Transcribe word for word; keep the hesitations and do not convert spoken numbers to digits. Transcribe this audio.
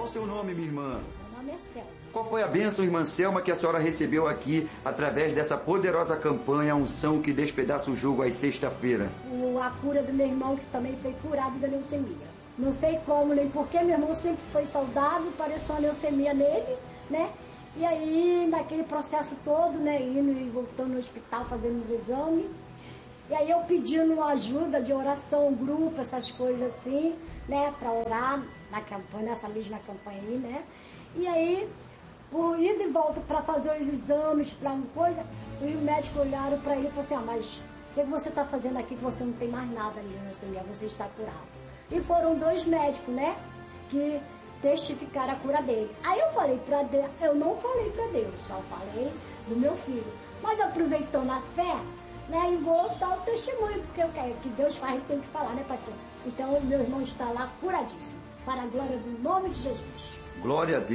o seu nome, minha irmã? Meu nome é Selma. Qual foi a bênção, irmã Selma, que a senhora recebeu aqui através dessa poderosa campanha, a unção que despedaça o jugo às sexta-feira? A cura do meu irmão, que também foi curado da leucemia. Não sei como nem porquê, meu irmão sempre foi saudável, pareceu uma leucemia nele, né? E aí, naquele processo todo, né, indo e voltando no hospital, fazendo os exames. E aí eu pedindo ajuda de oração, grupo, essas coisas assim, né, para orar na campanha, nessa mesma campanha aí, né. E aí, por ida e volta para fazer os exames, para uma coisa, e o médico olharam para ele e falou assim, ah, mas o que você está fazendo aqui que você não tem mais nada ali, leucemia, você está curado. E foram dois médicos, né, que testificaram a cura dele. Aí eu falei para Deus, eu não falei para Deus, só falei do meu filho. Mas aproveitando a fé, né, e vou dar o testemunho, porque eu quero que Deus faz, tem que falar, né, pastor? Então, meu irmão está lá curadíssimo, para a glória do nome de Jesus. Glória a Deus.